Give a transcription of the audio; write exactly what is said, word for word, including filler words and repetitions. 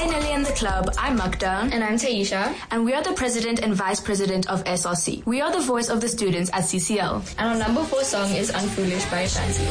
Hi Nelly and the Club, I'm Magda. And I'm Taisha. And we are the President and Vice President of S R C. We are the voice of the students at C C L. And our number four song is Unfoolish by Fancy.